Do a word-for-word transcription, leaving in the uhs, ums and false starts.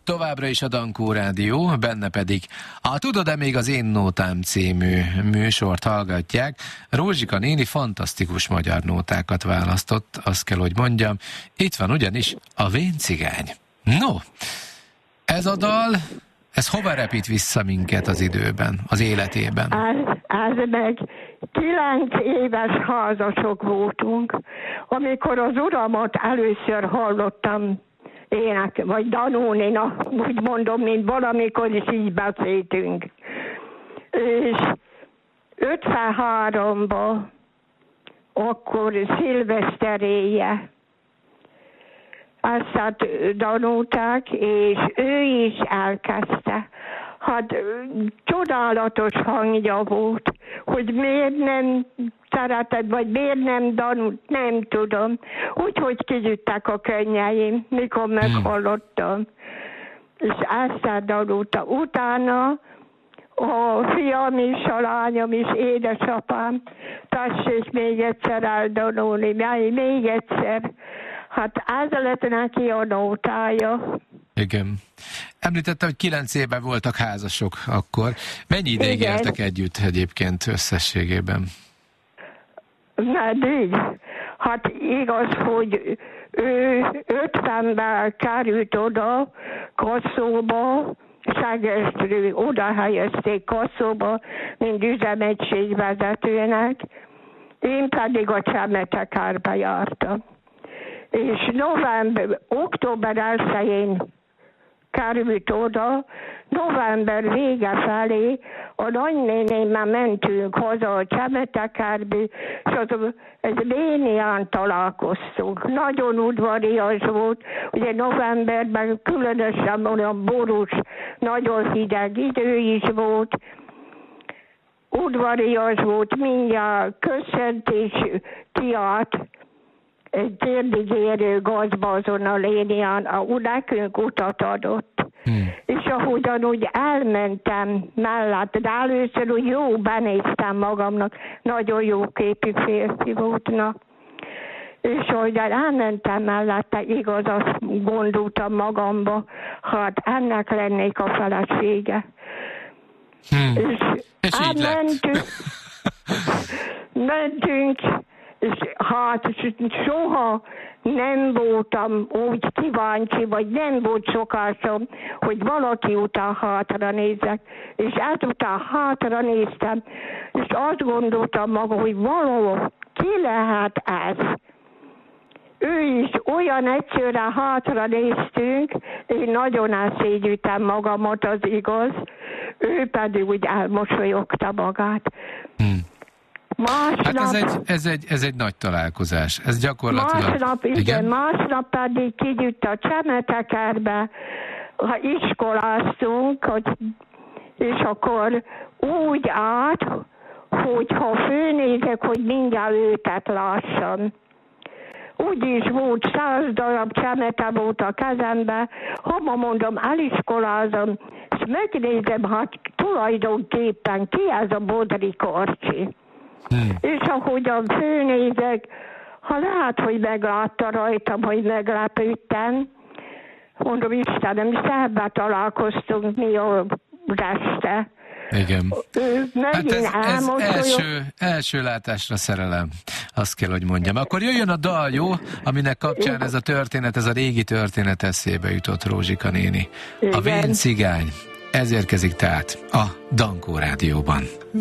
továbbra is a Dankó Rádió, benne pedig a Tudod-e még az Én Nótám című műsort hallgatják. Rózsika néni fantasztikus magyar nótákat választott, azt kell, hogy mondjam. Itt van ugyanis a Véncigány. No, ez a dal, ez hova repít vissza minket az időben, az életében? Ez, ez meg kilenc éves házasok voltunk, amikor az uramat először hallottam ének, vagy Danónina, úgy mondom, mint valamikor is így beszéltünk. És ötvenháromban akkor szilveszteréje ezt tanulták, és ő is elkezdte. Hát csodálatos hangja volt, hogy miért nem szereted, vagy miért nem tanult, nem tudom. Úgyhogy kigyűjtek a könnyeim, mikor meghallottam. És ezt tanulta. Utána a fiam is, a lányom is, édesapám, tessék még egyszer eltanulni, még egyszer. Hát ez lett neki a nótája. Igen. Említette, hogy kilenc éve voltak házasok akkor. Mennyi ideig Igen. éltek együtt egyébként összességében? Meddig? Hát igaz, hogy ő ötvenben került oda Kaszóba, Szegestről oda helyezték Kaszóba, mint üzemegységvezetőnek, én pedig a Csemetekerbe jártam. És november, október elsején került oda, november vége felé a nagynénémmel mentünk haza a Csemetekerbe, és az, ez Bénián találkoztunk. Nagyon udvarias volt, ugye novemberben különösen olyan borús, nagyon hideg idő is volt, udvarias volt, mindjárt köszöntés kiállt, egy térdigérő gazba azon a lénián, a nekünk utat adott. Hmm. És ahogyan úgy elmentem mellett, de először úgy jó benéztem magamnak, nagyon jó képű férfi voltna. És ahogyan elmentem mellette, igaz, azt gondoltam magamba, hát ennek lennék a felesége. Hmm. És, és így elmentünk, mentünk, és hát soha nem voltam úgy kíváncsi, vagy nem volt szokásom, hogy valaki után hátra nézek. És ezután hátra néztem, és azt gondoltam maga, hogy valahol ki lehet ez. Ő is olyan egyszerűen hátra néztünk, én nagyon elszégyültem magamat, az igaz, ő pedig úgy elmosolyogta magát. Hmm. Másnap, hát ez egy, ez, egy, ez egy nagy találkozás. Ez gyakorlatilag... Másnap, igen, igen, másnap pedig kigyűjt a Csemetekerbe, ha iskoláztunk, hogy, és akkor úgy át, hogy ha főnézek, hogy mindjárt őtet lássam. Úgy is volt, száz darab csemete volt a kezembe, ha ma mondom, eliskolázom, és megnézem, hát tulajdonképpen ki ez a Bodri Karcsi. Hmm. És ahogyan főnézek, ha lehet, hogy meglátta rajtam, hogy meglepődtem, mondom, Istenem, szebben találkoztunk mi a este. Igen. Hát ez, ez elmondja, első, első látásra szerelem, azt kell, hogy mondjam. Akkor jöjjön a dal, jó? Aminek kapcsán ez a történet, ez a régi történet eszébe jutott Rózsika néni. A Véncigány. Ez érkezik tehát a Dankó Rádióban.